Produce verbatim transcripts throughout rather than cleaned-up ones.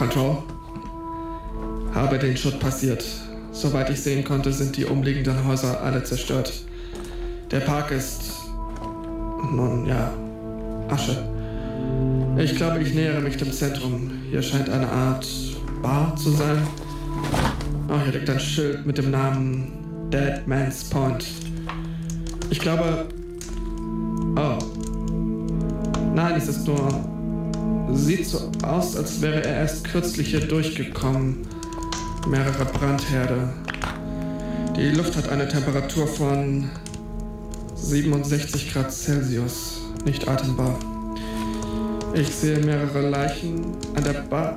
Control. Habe den Schutt passiert. Soweit ich sehen konnte, sind die umliegenden Häuser alle zerstört. Der Park ist, nun ja, Asche. Ich glaube, ich nähere mich dem Zentrum. Hier scheint eine Art Bar zu sein. Oh, hier liegt ein Schild mit dem Namen Dead Man's Point. Ich glaube... Oh. Nein, es ist nur... Sieht so aus, als wäre er erst kürzlich hier durchgekommen. Mehrere Brandherde. Die Luft hat eine Temperatur von siebenundsechzig Grad Celsius. Nicht atembar. Ich sehe mehrere Leichen an der Bar.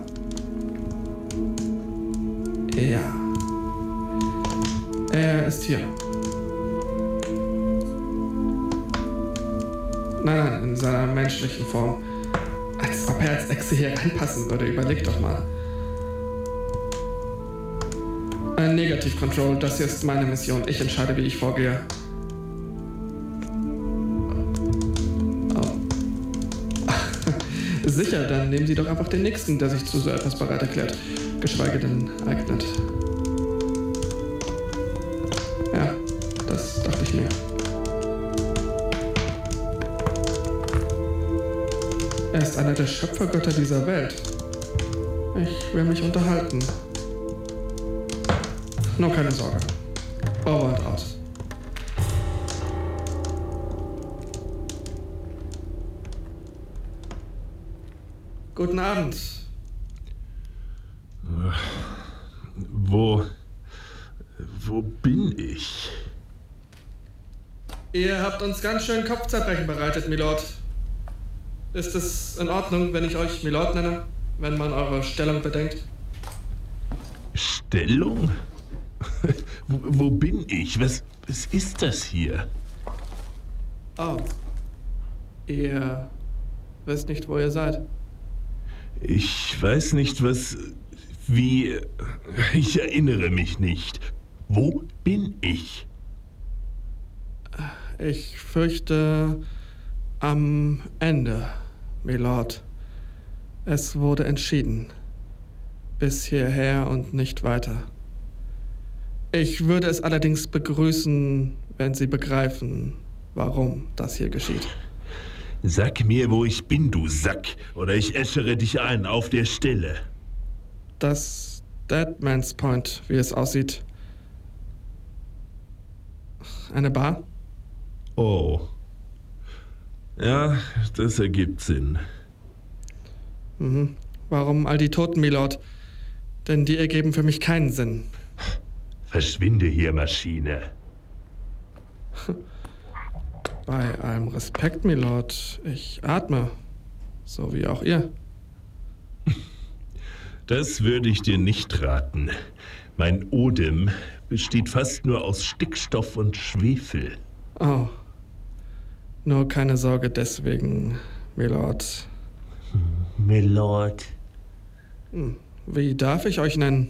Ja. Er ist hier. Nein, nein, in seiner menschlichen Form. Als ob er als Echse hier reinpassen würde. Überleg doch mal. Ein Negativ-Control, das hier ist meine Mission. Ich entscheide, wie ich vorgehe. Oh. Sicher, dann nehmen Sie doch einfach den Nächsten, der sich zu so etwas bereit erklärt. Geschweige denn eignet. Ja, das dachte ich mir. Er ist einer der Schöpfergötter dieser Welt. Ich will mich unterhalten. Nur keine Sorge. Over und out. Guten Abend. Wo... Wo bin ich? Ihr habt uns ganz schön Kopfzerbrechen bereitet, Milord. Ist es in Ordnung, wenn ich euch Milord nenne, wenn man eure Stellung bedenkt? Stellung? wo, wo bin ich? Was, was ist das hier? Oh. Ihr wisst nicht, wo ihr seid. Ich weiß nicht, was... Wie... Ich erinnere mich nicht. Wo bin ich? Ich fürchte... Am Ende, Milord. Es wurde entschieden. Bis hierher und nicht weiter. Ich würde es allerdings begrüßen, wenn Sie begreifen, warum das hier geschieht. Sag mir, wo ich bin, du Sack, oder ich äschere dich ein auf der Stelle. Das Dead Man's Point, wie es aussieht. Eine Bar? Oh. Ja, das ergibt Sinn. Mhm. Warum all die Toten, Milord? Denn die ergeben für mich keinen Sinn. Verschwinde hier, Maschine. Bei allem Respekt, Milord. Ich atme. So wie auch ihr. Das würde ich dir nicht raten. Mein Odem besteht fast nur aus Stickstoff und Schwefel. Oh. Nur keine Sorge deswegen, Milord. Milord. Hm. Wie darf ich euch nennen?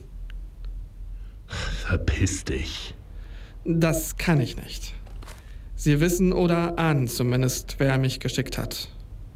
Verpiss dich. Das kann ich nicht. Sie wissen oder ahnen zumindest, wer mich geschickt hat.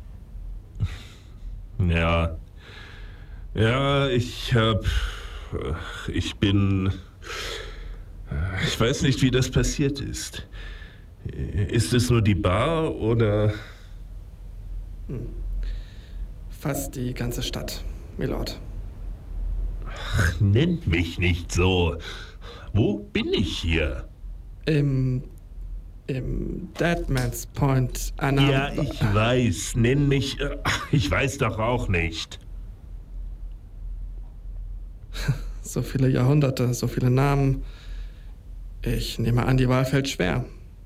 Ja. Ja, ich hab... Ich bin... Ich weiß nicht, wie das passiert ist. Ist es nur die Bar oder... Hm. Fast die ganze Stadt, Milord. Ach, nennt mich nicht so. Wo bin ich hier? Im... Im Dead Man's Point, Anna... Ja, ich weiß. Nenn mich... Ich weiß doch auch nicht. So viele Jahrhunderte, so viele Namen. Ich nehme an, die Wahl fällt schwer.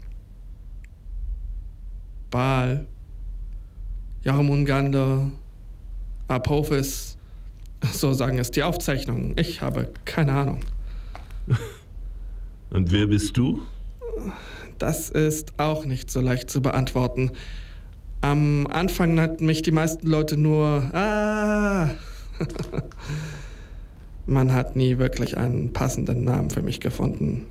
Baal, Jormungandr, Apophis, so sagen es die Aufzeichnungen. Ich habe keine Ahnung. Und wer bist du? Das ist auch nicht so leicht zu beantworten. Am Anfang nannten mich die meisten Leute nur Ah. Man hat nie wirklich einen passenden Namen für mich gefunden.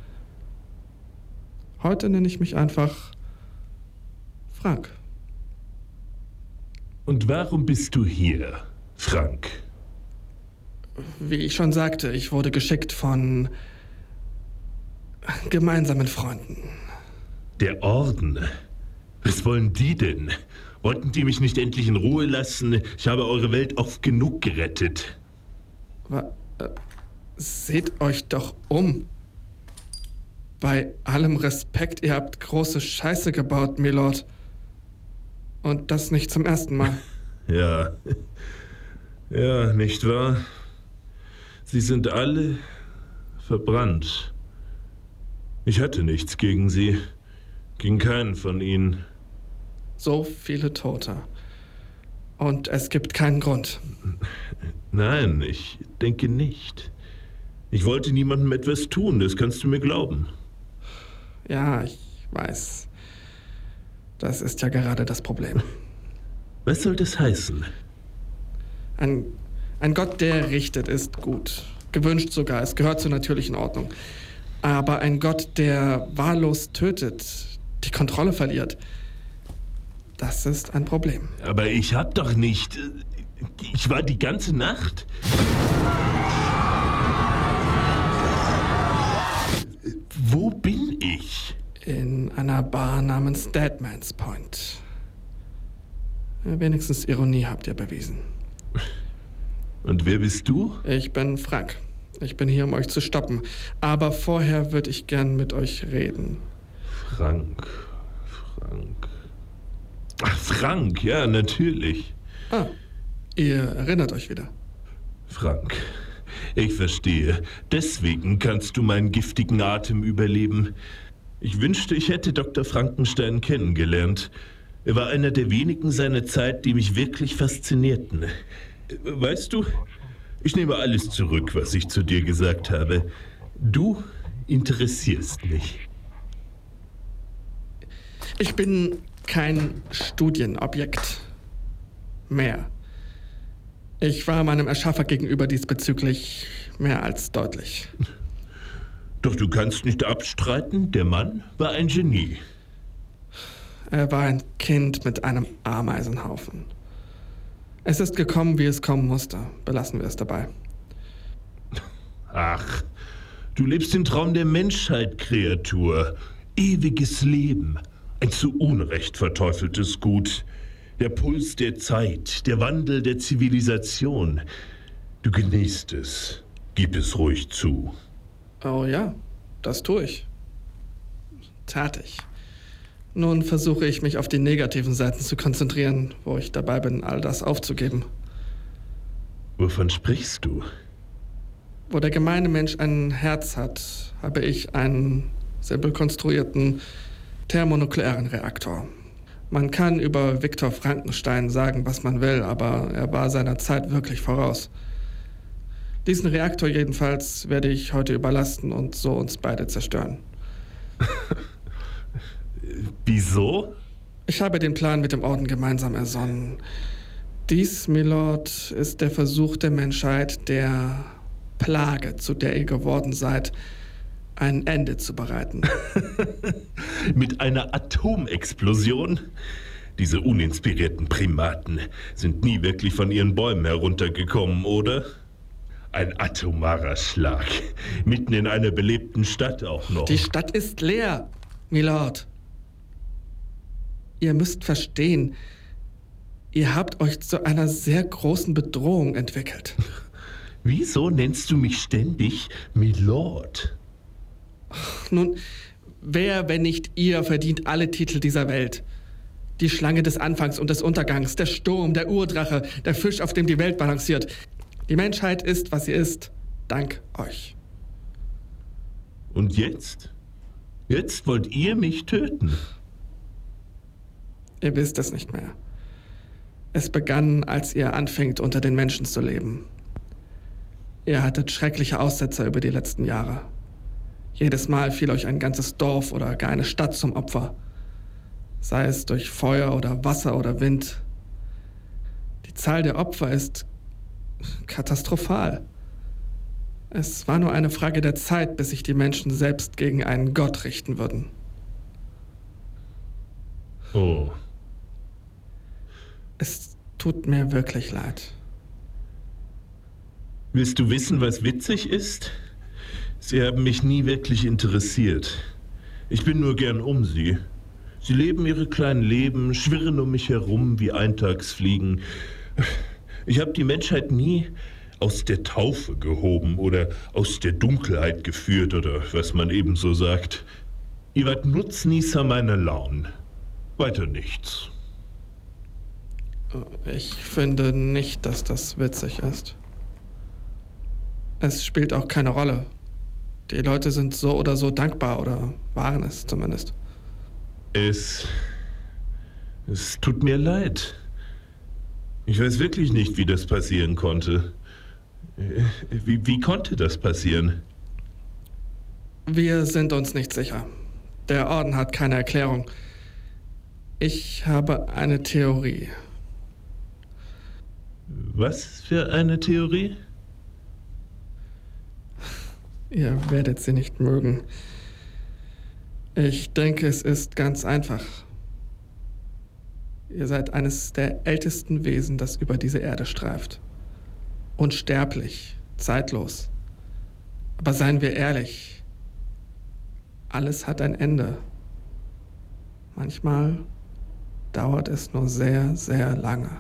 Heute nenne ich mich einfach Frank. Und warum bist du hier, Frank? Wie ich schon sagte, ich wurde geschickt von gemeinsamen Freunden. Der Orden? Was wollen die denn? Wollten die mich nicht endlich in Ruhe lassen? Ich habe eure Welt oft genug gerettet. Aber, äh, seht euch doch um. Bei allem Respekt, ihr habt große Scheiße gebaut, Milord. Und das nicht zum ersten Mal. Ja. Ja, nicht wahr? Sie sind alle verbrannt. Ich hatte nichts gegen sie. Gegen keinen von ihnen. So viele Tote. Und es gibt keinen Grund. Nein, ich denke nicht. Ich wollte niemandem etwas tun, das kannst du mir glauben. Ja, ich weiß. Das ist ja gerade das Problem. Was soll das heißen? Ein, ein Gott, der richtet, ist gut. Gewünscht sogar, es gehört zur natürlichen Ordnung. Aber ein Gott, der wahllos tötet, die Kontrolle verliert, das ist ein Problem. Aber ich hab doch nicht... Ich war die ganze Nacht... Wo bin ich? In einer Bar namens Deadman's Point. Wenigstens Ironie habt ihr bewiesen. Und wer bist du? Ich bin Frank. Ich bin hier, um euch zu stoppen. Aber vorher würde ich gern mit euch reden. Frank. Frank. Ach, Frank, ja, natürlich. Ah, ihr erinnert euch wieder. Frank, ich verstehe. Deswegen kannst du meinen giftigen Atem überleben. Ich wünschte, ich hätte Doktor Frankenstein kennengelernt. Er war einer der wenigen seiner Zeit, die mich wirklich faszinierten. Weißt du, ich nehme alles zurück, was ich zu dir gesagt habe. Du interessierst mich. Ich bin kein Studienobjekt mehr. Ich war meinem Erschaffer gegenüber diesbezüglich mehr als deutlich. Doch du kannst nicht abstreiten, der Mann war ein Genie. Er war ein Kind mit einem Ameisenhaufen. Es ist gekommen, wie es kommen musste. Belassen wir es dabei. Ach, du lebst den Traum der Menschheit, Kreatur. Ewiges Leben. Ein zu Unrecht verteufeltes Gut. Der Puls der Zeit, der Wandel der Zivilisation. Du genießt es. Gib es ruhig zu. Oh ja, das tue ich. Tat ich. Nun versuche ich, mich auf die negativen Seiten zu konzentrieren, wo ich dabei bin, all das aufzugeben. Wovon sprichst du? Wo der gemeine Mensch ein Herz hat, habe ich einen simpel konstruierten thermonuklearen Reaktor. Man kann über Viktor Frankenstein sagen, was man will, aber er war seiner Zeit wirklich voraus. Diesen Reaktor jedenfalls werde ich heute überlasten und so uns beide zerstören. Wieso? Ich habe den Plan mit dem Orden gemeinsam ersonnen. Dies, Milord, ist der Versuch der Menschheit, der Plage, zu der ihr geworden seid, ein Ende zu bereiten. Mit einer Atomexplosion? Diese uninspirierten Primaten sind nie wirklich von ihren Bäumen heruntergekommen, oder? Ein atomarer Schlag. Mitten in einer belebten Stadt auch noch. Die Stadt ist leer, Milord. Ihr müsst verstehen, ihr habt euch zu einer sehr großen Bedrohung entwickelt. Wieso nennst du mich ständig Milord? Nun, wer, wenn nicht ihr, verdient alle Titel dieser Welt? Die Schlange des Anfangs und des Untergangs, der Sturm, der Urdrache, der Fisch, auf dem die Welt balanciert. Die Menschheit ist, was sie ist, dank euch. Und jetzt? Jetzt wollt ihr mich töten? Ihr wisst es nicht mehr. Es begann, als ihr anfingt, unter den Menschen zu leben. Ihr hattet schreckliche Aussetzer über die letzten Jahre. Jedes Mal fiel euch ein ganzes Dorf oder gar eine Stadt zum Opfer. Sei es durch Feuer oder Wasser oder Wind. Die Zahl der Opfer ist katastrophal. Es war nur eine Frage der Zeit, bis sich die Menschen selbst gegen einen Gott richten würden. Oh. Es tut mir wirklich leid. Willst du wissen, was witzig ist? Sie haben mich nie wirklich interessiert. Ich bin nur gern um sie. Sie leben ihre kleinen Leben, schwirren um mich herum wie Eintagsfliegen. Ich habe die Menschheit nie aus der Taufe gehoben oder aus der Dunkelheit geführt oder was man eben so sagt. Ihr wart Nutznießer meiner Launen. Weiter nichts. Ich finde nicht, dass das witzig ist. Es spielt auch keine Rolle. Die Leute sind so oder so dankbar oder waren es zumindest. Es... Es tut mir leid. Ich weiß wirklich nicht, wie das passieren konnte. Wie, wie konnte das passieren? Wir sind uns nicht sicher. Der Orden hat keine Erklärung. Ich habe eine Theorie. Was für eine Theorie? Ihr werdet sie nicht mögen. Ich denke, es ist ganz einfach. Ihr seid eines der ältesten Wesen, das über diese Erde streift. Unsterblich, zeitlos. Aber seien wir ehrlich, alles hat ein Ende. Manchmal dauert es nur sehr, sehr lange.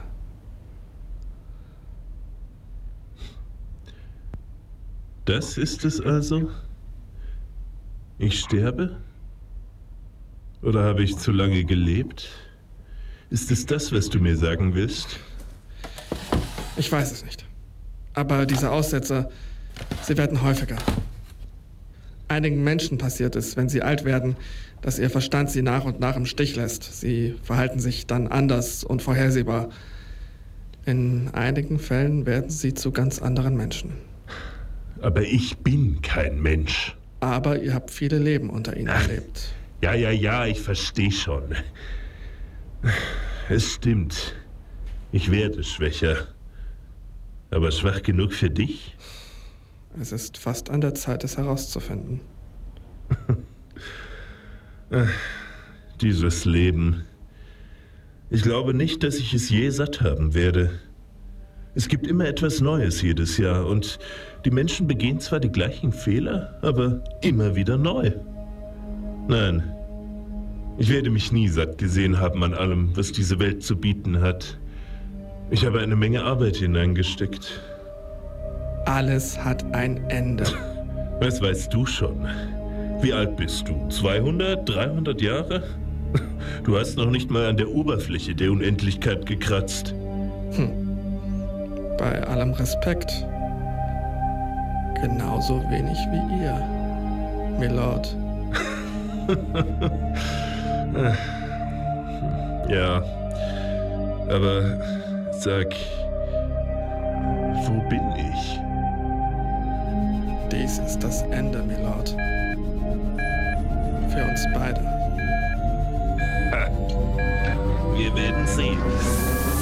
Das ist es also? Ich sterbe? Oder habe ich zu lange gelebt? Ist es das, was du mir sagen willst? Ich weiß es nicht. Aber diese Aussetzer, sie werden häufiger. Einigen Menschen passiert es, wenn sie alt werden, dass ihr Verstand sie nach und nach im Stich lässt. Sie verhalten sich dann anders und vorhersehbar. In einigen Fällen werden sie zu ganz anderen Menschen. Aber ich bin kein Mensch. Aber ihr habt viele Leben unter ihnen Ach, erlebt. Ja, ja, ja, ich verstehe schon. Es stimmt. Ich werde schwächer. Aber schwach genug für dich? Es ist fast an der Zeit, es herauszufinden. Dieses Leben. Ich glaube nicht, dass ich es je satt haben werde. Es gibt immer etwas Neues jedes Jahr und die Menschen begehen zwar die gleichen Fehler, aber immer wieder neu. Nein, ich werde mich nie satt gesehen haben an allem, was diese Welt zu bieten hat. Ich habe eine Menge Arbeit hineingesteckt. Alles hat ein Ende. Was weißt du schon? Wie alt bist du? zweihundert, dreihundert Jahre? Du hast noch nicht mal an der Oberfläche der Unendlichkeit gekratzt. Hm. Bei allem Respekt. Genauso wenig wie ihr, Milord. Ja, aber sag, wo bin ich? Dies ist das Ende, Milord. Für uns beide. Wir werden sehen.